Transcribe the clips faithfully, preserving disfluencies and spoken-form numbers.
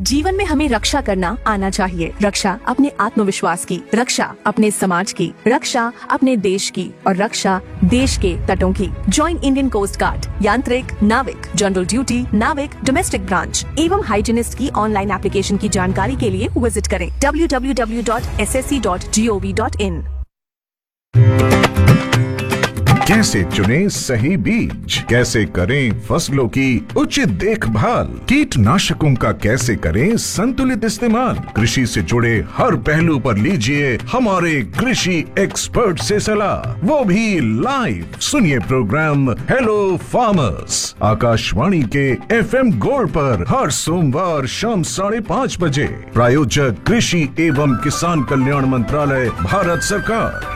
जीवन में हमें रक्षा करना आना चाहिए। रक्षा अपने आत्मविश्वास की, रक्षा अपने समाज की, रक्षा अपने देश की और रक्षा देश के तटों की। ज्वाइन इंडियन कोस्ट गार्ड, यांत्रिक, नाविक, जनरल ड्यूटी, नाविक, डोमेस्टिक ब्रांच एवं हाइजीनिस्ट की ऑनलाइन एप्लीकेशन की जानकारी के लिए विजिट करें W W W dot S S C dot G O V dot in. कैसे चुनें सही बीज, कैसे करें फसलों की उचित देखभाल, कीटनाशकों का कैसे करें संतुलित इस्तेमाल, कृषि से जुड़े हर पहलू पर लीजिए हमारे कृषि एक्सपर्ट से सलाह, वो भी लाइव। सुनिए प्रोग्राम हेलो फार्मर्स आकाशवाणी के एफ एम गोल्ड पर हर सोमवार शाम साढ़े पाँच बजे। प्रायोजक कृषि एवं किसान कल्याण मंत्रालय, भारत सरकार।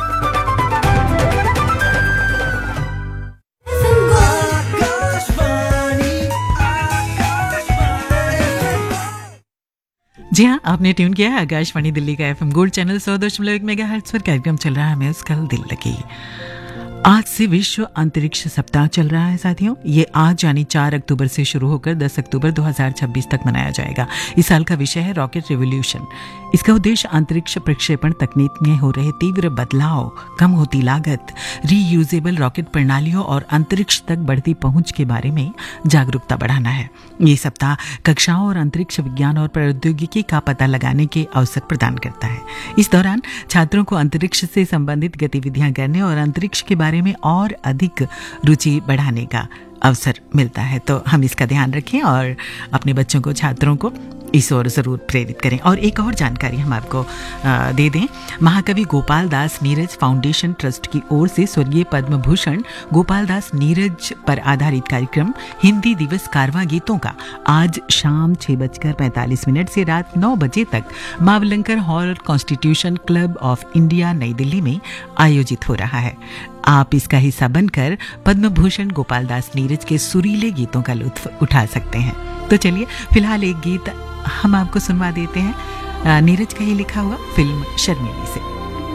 जी हाँ, आपने ट्यून किया है आकाशवाणी दिल्ली का एफएम गोल्ड चैनल सौ दशमलव एक मेगाहर्ट्ज पर। कार्यक्रम चल रहा है हमें उसका दिल लगी। आज से विश्व अंतरिक्ष सप्ताह चल रहा है साथियों। ये आज यानी चार अक्टूबर से शुरू होकर दस अक्टूबर दो हज़ार छब्बीस तक मनाया जाएगा। इस साल का विषय है रॉकेट रिवॉल्यूशन। इसका उद्देश्य अंतरिक्ष प्रक्षेपण तकनीक में हो रहे तीव्र बदलाव, कम होती लागत, रीयूजेबल रॉकेट प्रणालियों और अंतरिक्ष तक बढ़ती पहुंच के बारे में जागरूकता बढ़ाना है। ये सप्ताह कक्षाओं और अंतरिक्ष विज्ञान और प्रौद्योगिकी का पता लगाने के अवसर प्रदान करता है। इस दौरान छात्रों को अंतरिक्ष से संबंधित गतिविधियां करने और अंतरिक्ष के बारे में और अधिक रुचि बढ़ाने का अवसर मिलता है। तो हम इसका ध्यान रखें और अपने बच्चों को, छात्रों को इस ओर जरूर प्रेरित करें। और एक और जानकारी हम आपको दे दें, महाकवि गोपाल दास नीरज फाउंडेशन ट्रस्ट की ओर से स्वर्गीय पद्म भूषण गोपाल दास नीरज पर आधारित कार्यक्रम हिंदी दिवस कारवां गीतों का आज शाम छह बजकर पैंतालीस मिनट से रात नौ बजे तक Mavalankar hall, constitution club of India, नई दिल्ली में आयोजित हो रहा है। आप इसका हिस्सा बनकर पद्म भूषण गोपाल दास नीरज के सुरीले गीतों का लुत्फ उठा सकते हैं। तो चलिए फिलहाल एक गीत हम आपको सुनवा देते हैं, नीरज का ही लिखा हुआ, फिल्म शर्मीली से।